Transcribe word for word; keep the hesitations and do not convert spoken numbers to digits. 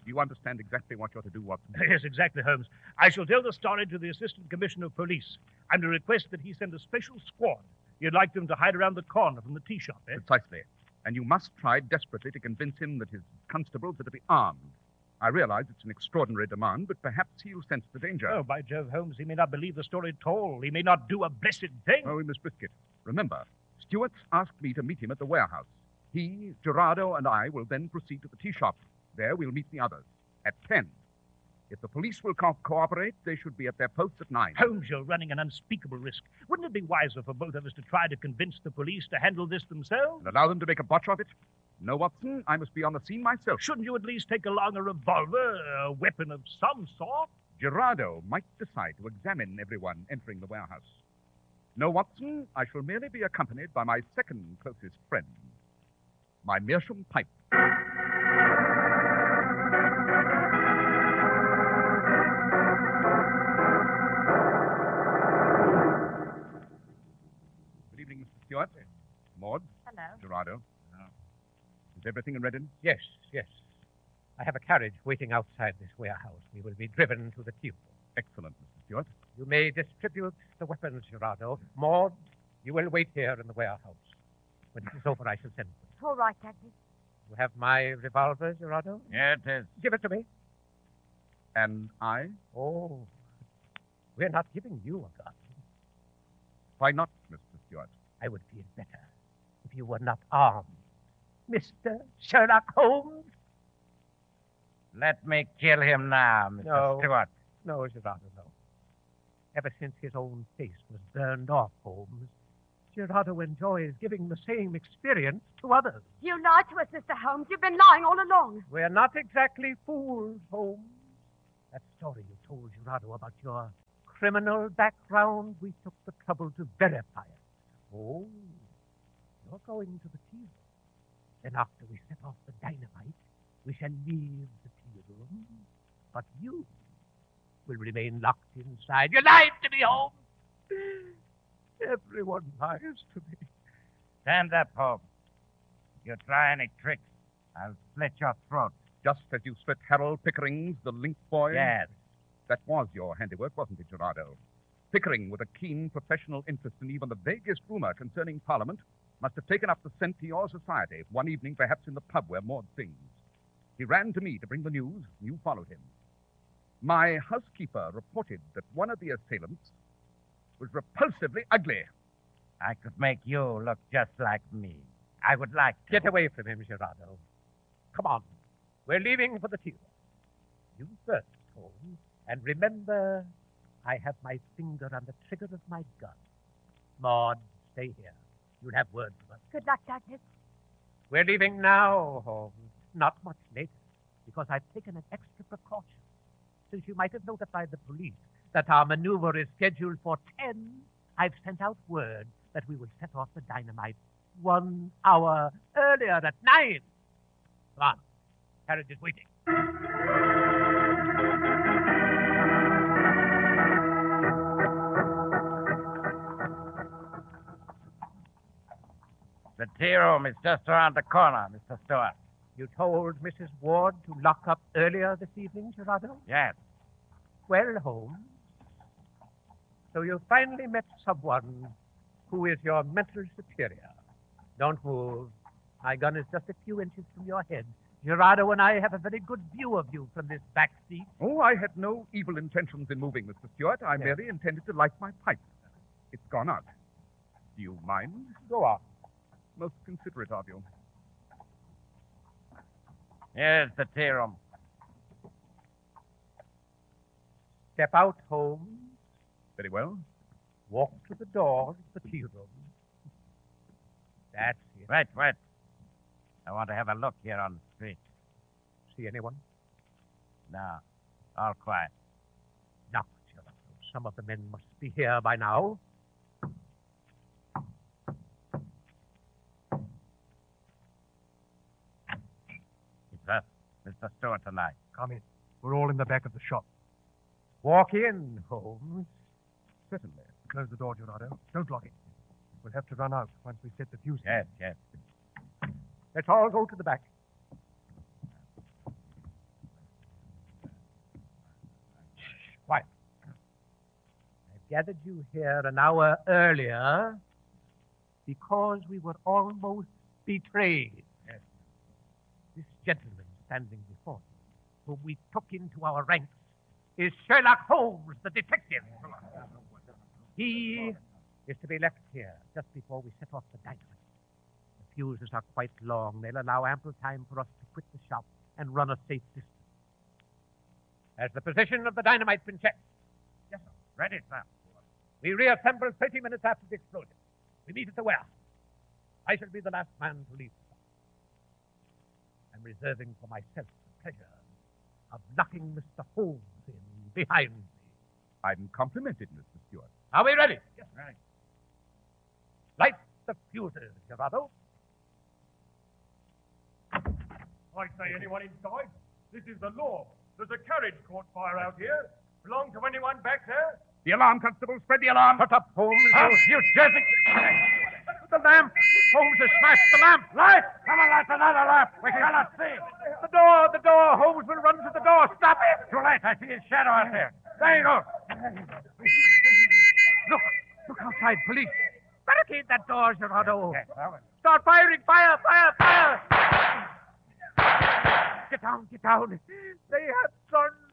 You understand exactly what you're to do, Watson. Yes, exactly, Holmes. I shall tell the story to the Assistant Commissioner of Police. I'm to request that he send a special squad. You'd like them to hide around the corner from the tea shop, eh? Precisely. And you must try desperately to convince him that his constables are to be armed. I realize it's an extraordinary demand, but perhaps he'll sense the danger. Oh, by Jove, Holmes, he may not believe the story at all. He may not do a blessed thing. Oh, we must risk it. Remember, Stewart's asked me to meet him at the warehouse. He, Gerardo, and I will then proceed to the tea shop. There we'll meet the others. At ten. If the police will co- cooperate, they should be at their posts at nine. Holmes, you're running an unspeakable risk. Wouldn't it be wiser for both of us to try to convince the police to handle this themselves? And allow them to make a botch of it? No, Watson, I must be on the scene myself. Shouldn't you at least take along a revolver, a weapon of some sort? Gerardo might decide to examine everyone entering the warehouse. No, Watson, I shall merely be accompanied by my second closest friend, my meerschaum pipe. Good evening, Mister Stewart. Maud. Hello. Gerardo. Is everything in readiness? Yes, yes. I have a carriage waiting outside this warehouse. We will be driven to the tube. Excellent, Mister Stewart. You may distribute the weapons, Gerardo. Maud, you will wait here in the warehouse. When it is over, I shall send for you. All right, Douglas. You have my revolver, Gerardo? Yeah, it is. Give it to me. And I? Oh, we're not giving you a gun. Why not, Mister Stewart? I would feel better if you were not armed. Mister Sherlock Holmes? Let me kill him now, Mister No. Stewart. No, Gerardo, no. Ever since his own face was burned off, Holmes, Gerardo enjoys giving the same experience to others. You lied to us, Mister Holmes. You've been lying all along. We're not exactly fools, Holmes. That story you told Gerardo about your criminal background, we took the trouble to verify it. Oh, you're going to the tea room. Then after we set off the dynamite, we shall leave the tea room. But you will remain locked inside. You lied to me, Holmes. Everyone lies to me. Stand up, Holmes. If you try any tricks, I'll slit your throat. Just as you slit Harold Pickering's, the link boy? Yes. That was your handiwork, wasn't it, Gerardo? Pickering, with a keen professional interest in even the vaguest rumor concerning Parliament, must have taken up the scent to your society, one evening perhaps in the pub where Maud sings. He ran to me to bring the news, and you followed him. My housekeeper reported that one of the assailants was repulsively ugly. I could make you look just like me. I would like to. Get away from him, Gerardo. Come on. We're leaving for the tea room. You first, Holmes. And remember, I have my finger on the trigger of my gun. Maud, stay here. You'll have words with us. Good luck, Douglas. We're leaving now, Holmes. Not much later, because I've taken an extra precaution. Since you might have notified the police that our maneuver is scheduled for ten, I've sent out word that we will set off the dynamite one hour earlier at nine. Come on. Carriage is waiting. The tea room is just around the corner, Mister Stewart. You told Missus Ward to lock up earlier this evening, Gerardo? Yes. Well, Holmes, so you finally met someone who is your mental superior. Don't move. My gun is just a few inches from your head. Gerardo and I have a very good view of you from this back seat. Oh, I had no evil intentions in moving, Mister Stewart. I Yes. merely intended to light my pipe. It's gone out. Do you mind? Go on. Most considerate of you. Here's the tea room. Step out, Holmes. Very well. Walk to the door of the tea room. That's it. Wait, wait. I want to have a look here on the street. See anyone? No. All quiet. No, Gerardo. Some of the men must be here by now. It's us, Mister Stewart and I. Come in. We're all in the back of the shop. Walk in, Holmes. Certainly. Close the door, Gerardo. Don't lock it. We'll have to run out once we set the fuse. Yes, yes. Let's all go to the back. gathered you here an hour earlier because we were almost betrayed. Yes. This gentleman standing before you, whom we took into our ranks, is Sherlock Holmes, the detective. He is to be left here just before we set off the dynamite. The fuses are quite long. They'll allow ample time for us to quit the shop and run a safe distance. Has the position of the dynamite been checked? Yes, sir. Ready, sir. We reassemble thirty minutes after the explosion. We meet at the warehouse. I shall be the last man to leave the shop. I'm reserving for myself the pleasure of locking Mister Holmes in behind me. I'm complimented, Mister Stewart. Are we ready? Yes, ready. Light the fuses, Gerardo. I say anyone inside? This is the law. There's a carriage caught fire out here. Belong to anyone back there? The alarm, Constable. Spread the alarm. Shut up, Holmes. Oh, you Jersey! The lamp! Holmes has smashed the lamp! Light! Come on, that's another lamp. We cannot see. The door! The door! Holmes will run to the door! Stop it! Too late. I see his shadow out there. There you go. Look! Look outside, police! Barricade that door, Gerardo! Yes, sir. Start firing! Fire! Fire! Fire! Get down! Get down! They have done